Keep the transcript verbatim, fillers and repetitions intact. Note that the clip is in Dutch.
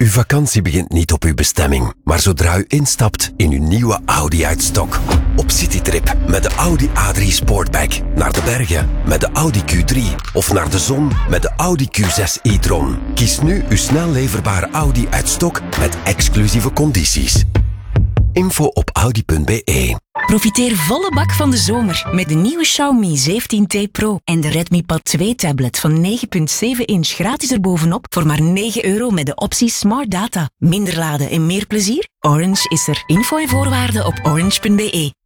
Uw vakantie begint niet op uw bestemming, maar zodra u instapt in uw nieuwe Audi uit stok. Op citytrip met de Audi A drie Sportback. Naar de bergen met de Audi Q drie. Of naar de zon met de Audi Q zes e-tron. Kies nu uw snel leverbare Audi uit stok met exclusieve condities. Info op audi punt b e. Profiteer volle bak van de zomer met de nieuwe Xiaomi zeventien T Pro en de Redmi Pad twee tablet van negen komma zeven inch gratis erbovenop voor maar negen euro met de optie Smart Data. Minder laden en meer plezier? Orange is er. Info en voorwaarden op orange punt b e.